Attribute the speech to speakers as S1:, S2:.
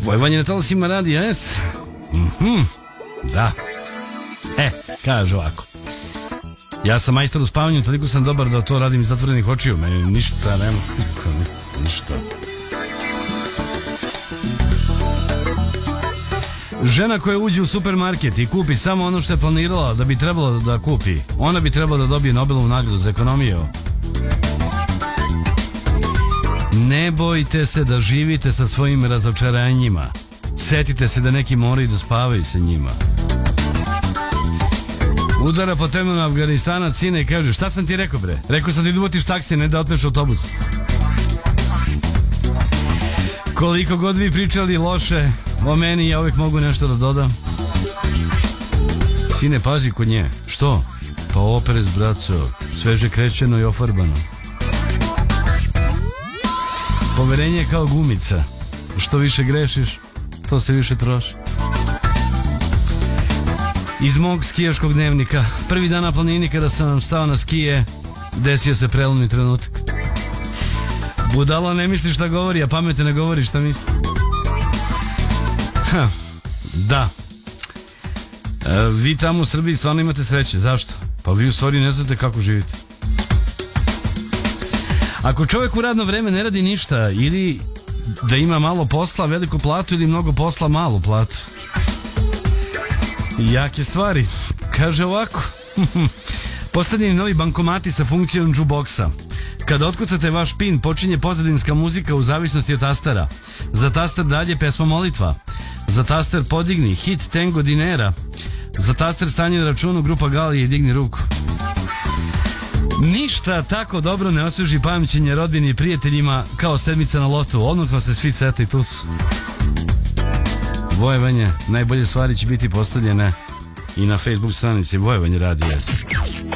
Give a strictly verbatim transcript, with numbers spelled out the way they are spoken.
S1: Vojvanje na talasima radija S. Mhm, da. E, kaže ovako. Ja sam majstor u spavanju, toliko sam dobar da to radim iz zatvorenih očiju. Meni ništa nema. Ništa. Žena koja uđe u supermarket i kupi samo ono što je planirala da bi trebalo da kupi, ona bi trebala da dobije Nobelovu nagradu za ekonomiju. Ne bojte se da živite sa svojim razočaranjima. Setite se da neki moraju da spavaju sa njima. Udara po temenu Afganistana sine i kaže: šta sam ti rekao bre? Rekao sam ti da uvotiš taksi, ne da otmeš autobus. Koliko god vi pričali loše o meni, ja uvijek mogu nešto da dodam. Sine, pazi kod nje. Što? Pa oprez, braco. Sveže krećeno i ofarbano. Poverenje je kao gumica. Što više grešiš, to se više troši. Iz mog skijaškog dnevnika. Prvi dan na planini kada sam stao na skije, desio se prelomni trenutak. Budala ne misli šta govori, a pamete ne govori šta misli. Ha, da. E, vi tamo u Srbiji stvarno imate sreće. Zašto? Pa vi u stvari ne znate kako živite. Ako čovjek u radno vreme ne radi ništa, ili da ima malo posla, veliku platu, ili mnogo posla, malu platu. Jake stvari. Kaže ovako. Postavljeni novi bankomati sa funkcijom jukeboxa. Kada otkucate vaš pin, počinje pozadinska muzika u zavisnosti od tastera. Za taster dalje pesma molitva. Za taster podigni, hit Tango Dinera. Za taster stanje na računu, grupa Galije i digni ruku. Ništa tako dobro ne osveži pamćenje rodbini i prijateljima kao sedmica na lotu. Odmah se svi sete i tu su. Vojevanje, najbolje stvari će biti postavljene i na Facebook stranici Vojevanje radija.